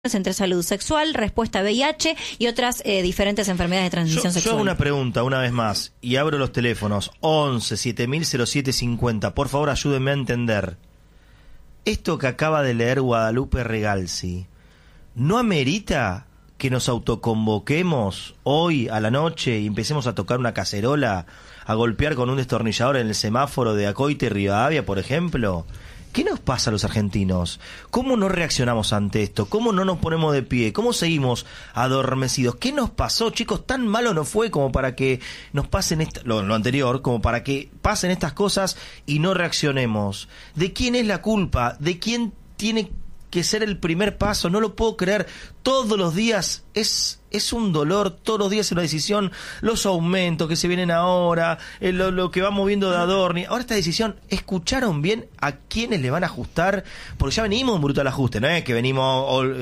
entre salud sexual, respuesta a VIH y otras diferentes enfermedades de transmisión sexual. Yo hago una pregunta una vez más y abro los teléfonos 11 7000 0750. Por favor, ayúdenme a entender. Esto que acaba de leer Guadalupe Regalsi, ¿no amerita que nos autoconvoquemos hoy a la noche y empecemos a tocar una cacerola, a golpear con un destornillador en el semáforo de Acoite y Rivadavia, por ejemplo? ¿Qué nos pasa a los argentinos? ¿Cómo no reaccionamos ante esto? ¿Cómo no nos ponemos de pie? ¿Cómo seguimos adormecidos? ¿Qué nos pasó, chicos? ¿Tan malo no fue como para que nos pasen lo anterior, como para que pasen estas cosas y no reaccionemos? ¿De quién es la culpa? ¿De quién tiene que ser el primer paso? No lo puedo creer. Todos los días es un dolor, todos los días es una decisión. Los aumentos que se vienen ahora, lo que vamos viendo de Adorni. Ahora esta decisión, ¿escucharon bien a quiénes le van a ajustar? Porque ya venimos un brutal ajuste, ¿no es que venimos